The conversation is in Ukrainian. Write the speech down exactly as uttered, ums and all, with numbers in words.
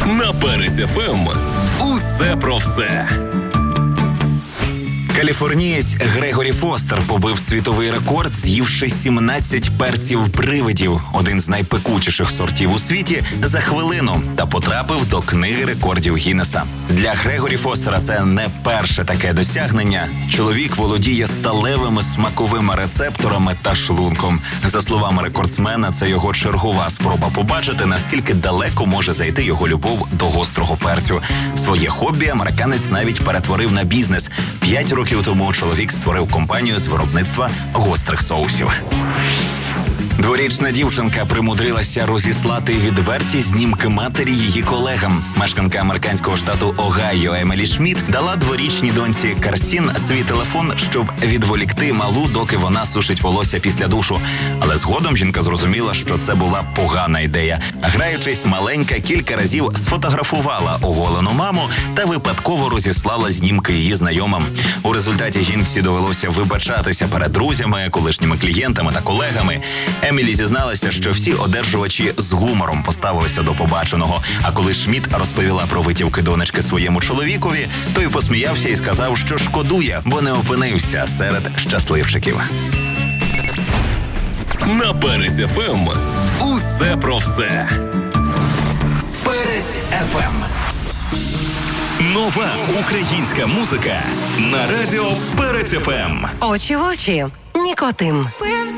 На Перець еф ем усе про все. Каліфорнієць Грегорі Фостер побив світовий рекорд, з'ївши сімнадцять перців привидів, один з найпекучіших сортів у світі, за хвилину, та потрапив до книги рекордів Гіннеса. Для Грегорі Фостера це не перше таке досягнення. Чоловік володіє сталевими смаковими рецепторами та шлунком. За словами рекордсмена, це його чергова спроба побачити, наскільки далеко може зайти його любов до гострого перцю. Своє хобі американець навіть перетворив на бізнес. П'ять років Років тому чоловік створив компанію з виробництва гострих соусів. Дворічна дівчинка примудрилася розіслати відверті знімки матері її колегам. Мешканка американського штату Огайо Емілі Шмідт дала дворічній доньці Карсін свій телефон, щоб відволікти малу, доки вона сушить волосся після душу. Але згодом жінка зрозуміла, що це була погана ідея. Граючись, маленька кілька разів сфотографувала оголену маму та випадково розіслала знімки її знайомим. У результаті жінці довелося вибачатися перед друзями, колишніми клієнтами та колегами. Емілі зізналася, що всі одержувачі з гумором поставилися до побаченого. А коли Шмідт розповіла про витівки донечки своєму чоловікові, той посміявся і сказав, що шкодує, бо не опинився серед щасливчиків. На Перець еф ем усе про все. Перець еф ем. Нова українська музика на радіо Перець еф ем. Очі в очі. Нікотин.